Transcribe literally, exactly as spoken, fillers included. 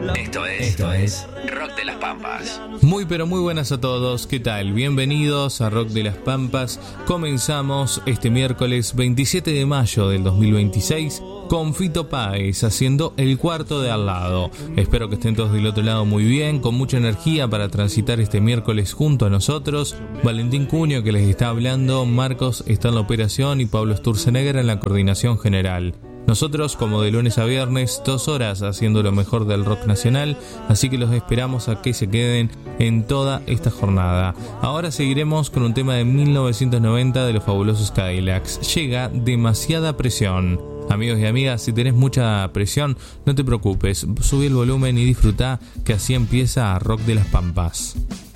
Esto es, Esto es Rock de las Pampas. Muy pero muy buenas a todos, ¿qué tal? Bienvenidos a Rock de las Pampas. Comenzamos este miércoles veintisiete de mayo del dos mil veintiséis con Fito Páez haciendo El Cuarto de Al Lado. Espero que estén todos del otro lado muy bien, con mucha energía para transitar este miércoles junto a nosotros. Valentín Cunio que les está hablando, Marcos está en la operación y Pablo Sturzenegger en la coordinación general. Nosotros, como de lunes a viernes, dos horas haciendo lo mejor del rock nacional, así que los esperamos a que se queden en toda esta jornada. Ahora seguiremos con un tema de mil novecientos noventa de los fabulosos Cadillacs. Llega Demasiada Presión. Amigos y amigas, si tenés mucha presión, no te preocupes, subí el volumen y disfrutá, que así empieza Rock de las Pampas.